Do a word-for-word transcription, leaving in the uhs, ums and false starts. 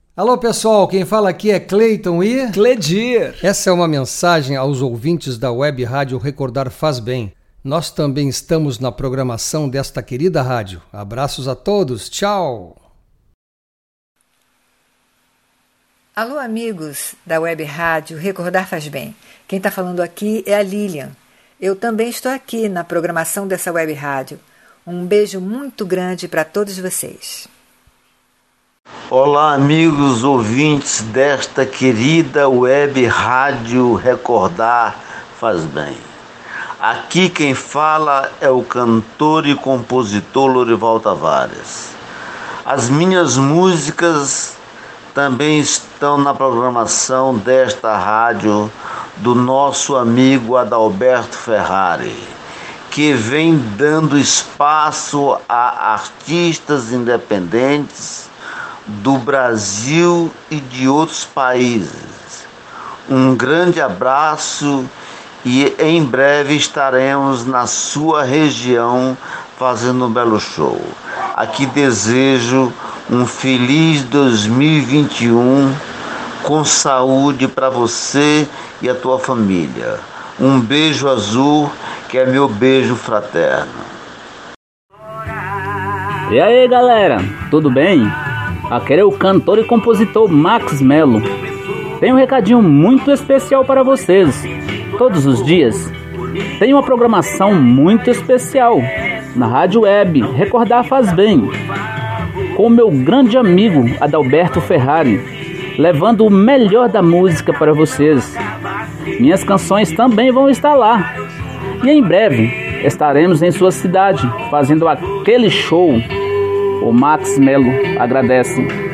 Alô pessoal, quem fala aqui é Cleiton e... Cledir. Essa é uma mensagem aos ouvintes da Web Rádio Recordar Faz Bem. Nós também estamos na programação desta querida rádio. Abraços a todos, tchau! Alô amigos da Web Rádio Recordar Faz Bem. Quem está falando aqui é a Lilian. Eu também estou aqui na programação dessa Web Rádio. Um beijo muito grande para todos vocês. Olá amigos ouvintes desta querida Web Rádio Recordar Faz Bem. Aqui quem fala é o cantor e compositor Lorival Tavares. As minhas músicas também estão na programação desta rádio do nosso amigo Adalberto Ferrari, que vem dando espaço a artistas independentes do Brasil e de outros países. Um grande abraço e em breve estaremos na sua região fazendo um belo show. Aqui desejo um feliz dois mil e vinte e um com saúde para você e a tua família. Um beijo azul, que é meu beijo fraterno. E aí galera, tudo bem? Aqui é o cantor e compositor Max Melo. Tem um recadinho muito especial para vocês. Todos os dias tem uma programação muito especial na Rádio Web Recordar Faz Bem, com o meu grande amigo Adalberto Ferrari, levando o melhor da música para vocês. Minhas canções também vão estar lá. E em breve estaremos em sua cidade fazendo aquele show. O Max Melo agradece.